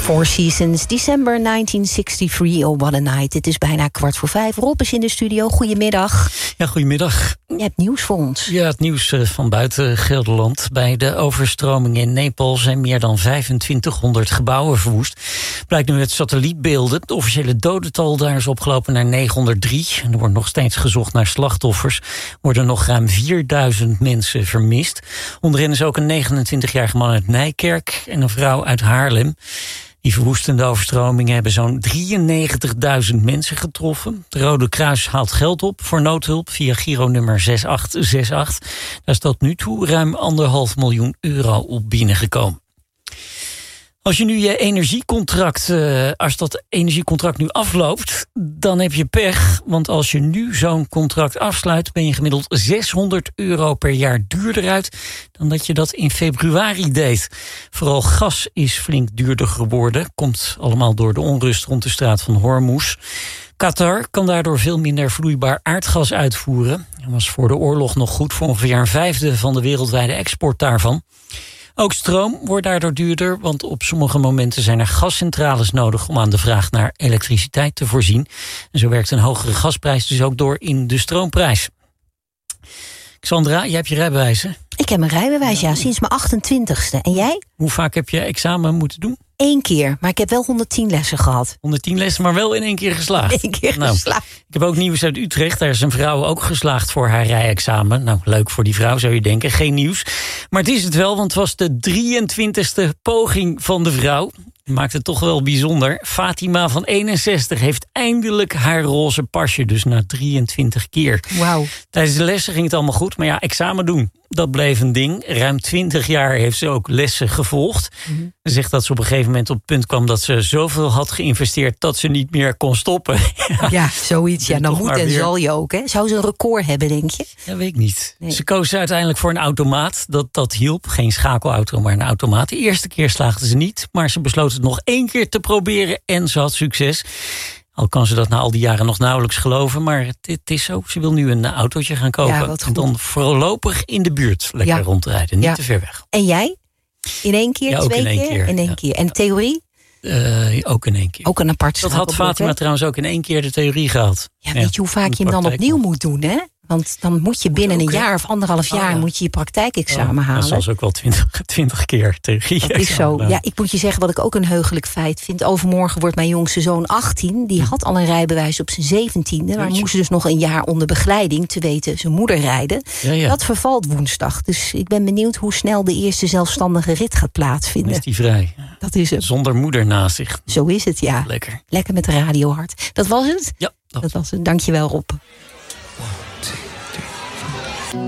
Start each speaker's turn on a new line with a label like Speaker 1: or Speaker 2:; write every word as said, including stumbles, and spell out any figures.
Speaker 1: Four Seasons, december negentien zesendertig, oh what a night. Het is bijna kwart voor vijf. Rob is in de studio, goedemiddag.
Speaker 2: Ja, goedemiddag.
Speaker 1: Je hebt nieuws voor ons.
Speaker 2: Ja, het nieuws van buiten Gelderland. Bij de overstroming in Nepal zijn meer dan vijfentwintighonderd gebouwen verwoest. Blijkt nu uit satellietbeelden. Het officiële dodental daar is opgelopen naar negenhonderddrie. En er wordt nog steeds gezocht naar slachtoffers. Er worden nog ruim vierduizend mensen vermist. Onder hen is ook een negenentwintigjarige man uit Nijkerk en een vrouw uit Haarlem. Die verwoestende overstromingen hebben zo'n drieënnegentigduizend mensen getroffen. Het Rode Kruis haalt geld op voor noodhulp via Giro-nummer zes acht zes acht. Daar is tot nu toe ruim anderhalf miljoen euro op binnengekomen. Als je nu je energiecontract, uh, als dat energiecontract nu afloopt, dan heb je pech. Want als je nu zo'n contract afsluit, ben je gemiddeld zeshonderd euro per jaar duurder uit dan dat je dat in februari deed. Vooral gas is flink duurder geworden. Komt allemaal door de onrust rond de straat van Hormuz. Qatar kan daardoor veel minder vloeibaar aardgas uitvoeren. Dat was voor de oorlog nog goed voor ongeveer een vijfde van de wereldwijde export daarvan. Ook stroom wordt daardoor duurder, want op sommige momenten zijn er gascentrales nodig om aan de vraag naar elektriciteit te voorzien. En zo werkt een hogere gasprijs dus ook door in de stroomprijs. Xandra, jij hebt je rijbewijs, hè?
Speaker 1: Ik heb mijn rijbewijs, ja, sinds mijn achtentwintigste. En jij?
Speaker 2: Hoe vaak heb je examen moeten doen?
Speaker 1: Eén keer, maar ik heb wel honderdtien lessen gehad.
Speaker 2: honderdtien lessen, maar wel in één keer geslaagd.
Speaker 1: Eén keer
Speaker 2: nou,
Speaker 1: geslaagd.
Speaker 2: Ik heb ook nieuws uit Utrecht. Daar is een vrouw ook geslaagd voor haar rijexamen. Nou, leuk voor die vrouw, zou je denken. Geen nieuws. Maar het is het wel, want het was de drieëntwintigste poging van de vrouw. Maakt het toch wel bijzonder. Fatima van eenenzestig heeft eindelijk haar roze pasje. Dus na drieëntwintig keer.
Speaker 1: Wauw.
Speaker 2: Tijdens de lessen ging het allemaal goed. Maar ja, examen doen, dat bleef een ding. Ruim twintig jaar heeft ze ook lessen gevolgd. Mm-hmm. Ze zegt dat ze op een gegeven moment op het punt kwam dat ze zoveel had geïnvesteerd dat ze niet meer kon stoppen.
Speaker 1: Ja, ja zoiets. Ja, dan moet en weer. Zal je ook. Hè? Zou ze een record hebben, denk je?
Speaker 2: Ja, weet ik niet.
Speaker 1: Nee.
Speaker 2: Ze koos uiteindelijk voor een automaat. Dat, dat hielp. Geen schakelauto, maar een automaat. De eerste keer slaagde ze niet, maar ze besloot het nog één keer te proberen en ze had succes. Al kan ze dat na al die jaren nog nauwelijks geloven, maar het, het is zo. Ze wil nu een autootje gaan kopen.
Speaker 1: Ja,
Speaker 2: en dan voorlopig in de buurt lekker ja. rondrijden. Niet ja. te ver weg.
Speaker 1: En jij? In één keer,
Speaker 2: ja,
Speaker 1: twee
Speaker 2: in één
Speaker 1: keer?
Speaker 2: keer?
Speaker 1: In één
Speaker 2: ja.
Speaker 1: keer. En theorie?
Speaker 2: Uh, ook in één keer.
Speaker 1: Ook een apart
Speaker 2: Dat had Fatima trouwens ook in één keer de theorie gehaald.
Speaker 1: Ja, weet je hoe vaak je hem dan opnieuw moet doen, hè? Want dan moet je binnen
Speaker 2: ook,
Speaker 1: een jaar of anderhalf jaar oh, ja. moet je je praktijkexamen oh, halen.
Speaker 2: Dat is ook wel twintig, twintig keer theorie.
Speaker 1: Dat is zo. Ja, ik moet je zeggen wat ik ook een heugelijk feit vind. Overmorgen wordt mijn jongste zoon achttien. Die had al een rijbewijs op zijn zeventiende. Maar moest dus nog een jaar onder begeleiding, te weten zijn moeder rijden.
Speaker 2: Ja, ja.
Speaker 1: Dat vervalt woensdag. Dus ik ben benieuwd hoe snel de eerste zelfstandige rit gaat plaatsvinden.
Speaker 2: Dan is die vrij.
Speaker 1: Dat is het.
Speaker 2: Zonder moeder naast zich.
Speaker 1: Zo is het, ja.
Speaker 2: Lekker.
Speaker 1: Lekker met de radio hard. Dat was het?
Speaker 2: Ja.
Speaker 1: Dat was het. Dankjewel, Rob.